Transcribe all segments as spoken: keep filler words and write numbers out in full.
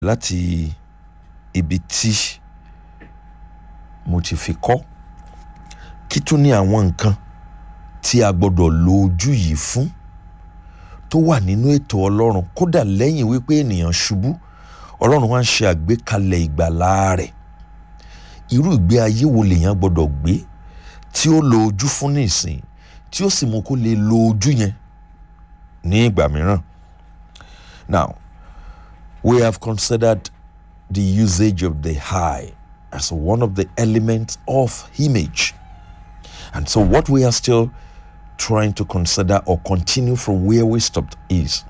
láti ibi tí mo ti fi kọ́ kí tún ní àwọn nǹkan tí a gbọ́dọ̀ lo ojú yìí fún tó wà nínú ètò Ọlọ́run kódà lẹ́yìn wípé ènìyàn ṣubú Ọlọ́run wá ń ṣe àgbékalẹ̀ ìgbàlà rẹ̀. Irú ìgbé ayé wo lèèyàn gbọ́dọ̀ gbé tí ó lo ojú fún nísìn tí ó sì mú kó lè lo ojú yẹn ní ìgbà mìíràn. Now, we have considered the usage of the eye as one of the elements of image. And so what we are still trying to consider or continue from where we stopped is,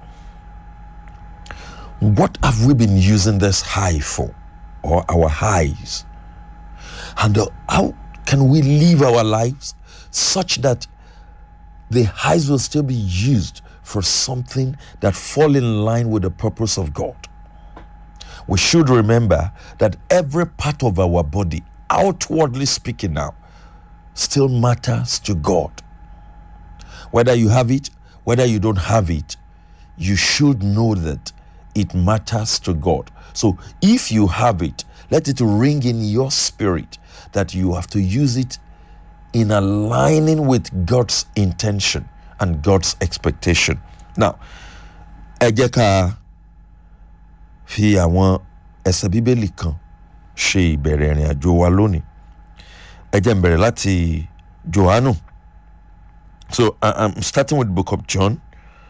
what have we been using this eye for, or our eyes? And uh, how can we live our lives such that the eyes will still be used for something that fall in line with the purpose of God? We should remember that every part of our body, outwardly speaking now, still matters to God. Whether you have it, whether you don't have it, you should know that it matters to God. So if you have it, let it ring in your spirit that you have to use it in aligning with God's intention and God's expectation. Now, ẹ jẹ́ ká fi àwọn ẹsẹ̀ bíbélì kan ṣe ìbẹ̀rẹ̀ ìrìn àjò wa lónìí. Ẹ jẹ́ n bẹ̀rẹ̀ láti Jòhánù. So I, I'm starting with the book of John.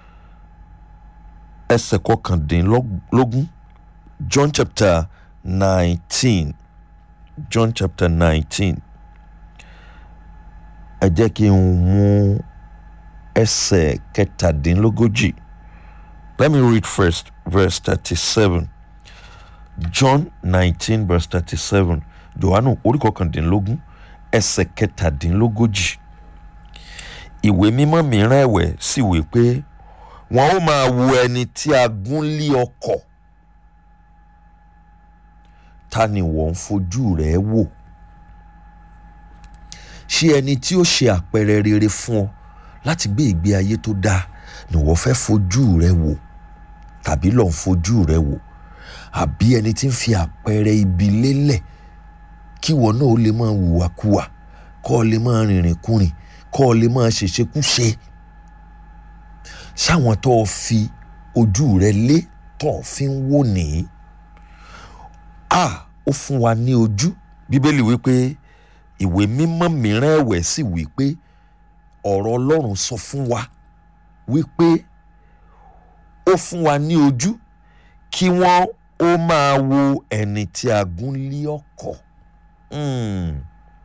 Ẹsẹ̀ kọkàndínlógún. John chapter nineteen. John chapter nineteen. Ẹ jẹ́ kí n mú ẹsẹ̀ kẹtàdínlógójì. Let me read first verse thirty-seven. John nineteen verse thirty-seven. Jòhánù orí kọkàndínlógún ẹsẹ̀ kẹtàdínlógójì. Ìwé mímọ́ mìíràn ẹ̀wẹ̀ sì wí pé wọn ó máa wo ẹni tí a gún lé ọ̀kọ̀. Ta ni wọ́n ń fojú rẹ̀ wò? Ṣé ẹni tí ó ṣe àpẹẹrẹ rere fún ọ láti gbé ìgbé ayé tó dáa ni wọ́n fẹ́ fojú rẹ̀ wò, tàbí lọ́n fojú rẹ̀ wò? Àbí ẹni tí ń fi àpẹẹrẹ ibi lélẹ̀ kí wọ́n náà ó lè máa hùwàkuwà, kọ́ ọ lè máa rìnrìn kúrìn, kọ́ ọ lè máa ṣèṣekúṣe? Ṣáwọn tó fi ojú rẹ̀ lé tó fi ń wò ní? Ah, ó fún wa ní ojú. Bíbélì wípé ìwé mímọ́ mìíràn ẹ̀wẹ̀ sì wípé ọ̀rọ̀ Ọlọ́run sọ fún wa wípé ó fún wa ní ojú kí wọ́n ó máa wo ẹni tí a gún lé ọ̀kọ̀. Mm.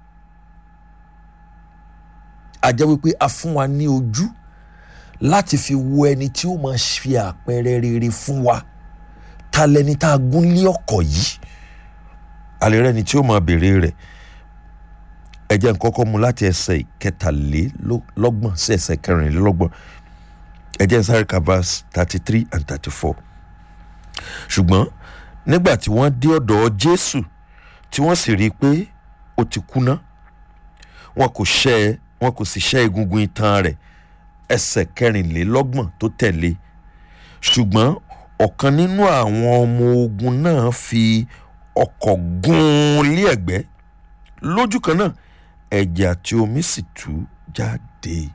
A jẹ́ wípé a fún wa ní ojú láti fi wo ẹni tí ó máa fi àpẹẹrẹ rere fún wa. Ta lẹni tá a gún lé ọ̀kọ̀ yìí? Àlè rẹ̀ ni tí ó máa béèrè rẹ̀. Ẹ jẹ́ n kọ́kọ́ mú láti ẹsẹ̀ kẹtàlélọ́gbọ̀n sí ẹsẹ̀ kẹrìnlélọ́gbọ̀n. Ẹ jẹ́ n sáré ka verse thirty-three and thirty-four. Ṣùgbọ́n nígbà tí wọ́n dé ọ̀dọ̀ Jésù tí wọ́n sì rí i pé ó ti kúná, wọn kò ṣẹ́ wọn kò sì ṣẹ́ egungun itan rẹ̀. Ẹsẹ̀ kẹrìnlélọ́gbọ̀n tó tẹ̀lé. Ṣùgbọ́n ọ̀kan nínú àwọn ọmọ ogun náà fi ọ̀kọ̀ gún un lé ẹ̀gbẹ́. Lójú kan náà ẹ̀jẹ̀ àti omi sì tú jáde.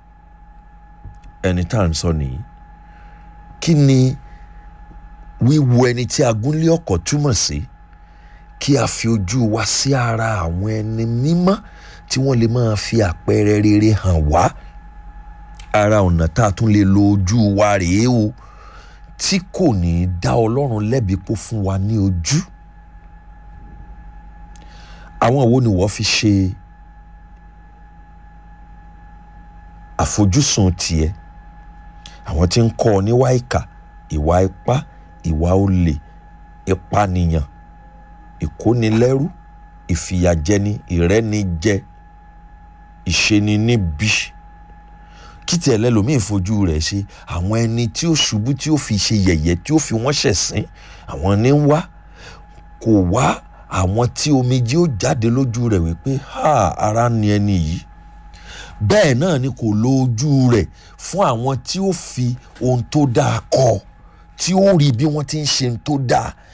Ẹni tá à ń sọ nìyí. Kí ni wíwo ẹni tí a gún lé ọ̀kọ̀ túmọ̀ sí? Kí a fi ojú wa sí ara àwọn ẹni mímọ́ tí wọ́n lè máa fi àpẹẹrẹ rere hàn wá. Ara ọ̀nà tá a tún lè lo ojú wa rèé o, tí kò ní dá Ọlọ́run lẹ́bi pó fún wa ní ojú. Àwọn wo ni wọ́n fi ṣe àfojúsùn tiẹ̀? Àwọn tí ń kọ́ ọ níwà ìkà, ìwà ipá, ìwà olè, ìpànìyàn, ìkónilẹ́rú, ìfìyàjẹni, ìrẹ́nijẹ, ìṣeniníbi. Kí tí ẹlẹ́lòmíì fojú rẹ̀ ṣe? Àwọn ẹni tí ó ṣubú tí ó fi ṣe yẹ̀yẹ́ tí ó fi wọ́n ṣẹ̀sín, àwọn ní ń wá. Kò wá àwọn tí omijé ó jáde lójú rẹ̀ wípé ha, ara ni ẹni yìí. Bẹ́ẹ̀ náà ni kò lo ojú rẹ̀ fún àwọn tí ó fi ohun tó dáa kọ́, tí ó rí bí wọ́n ti ń ṣe ohun tó dáa,